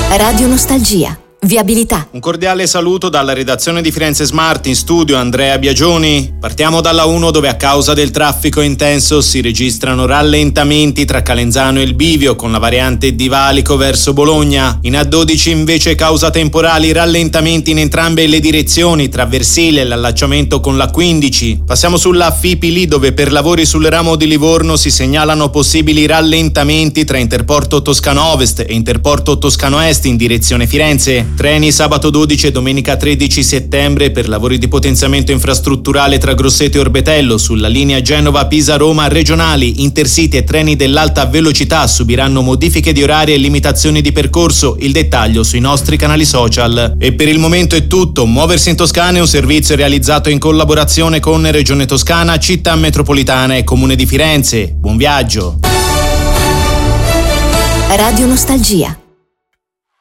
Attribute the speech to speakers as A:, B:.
A: Radio Nostalgia. Viabilità.
B: Un cordiale saluto dalla redazione di Firenze Smart, in studio Andrea Biagioni. Partiamo dalla 1, dove a causa del traffico intenso si registrano rallentamenti tra Calenzano e il Bivio con la variante di Valico verso Bologna. In A12 invece causa temporali rallentamenti in entrambe le direzioni tra Versilia e l'allacciamento con la 15. Passiamo sulla Fipili, dove per lavori sul ramo di Livorno si segnalano possibili rallentamenti tra Interporto Toscano Ovest e Interporto Toscano Est in direzione Firenze. Treni sabato 12 e domenica 13 settembre per lavori di potenziamento infrastrutturale tra Grosseto e Orbetello sulla linea Genova-Pisa-Roma regionali, Intercity e treni dell'alta velocità subiranno modifiche di orari e limitazioni di percorso. Il dettaglio sui nostri canali social. E per il momento è tutto. Muoversi in Toscana è un servizio realizzato in collaborazione con Regione Toscana, Città Metropolitana e Comune di Firenze. Buon viaggio.
A: Radio Nostalgia.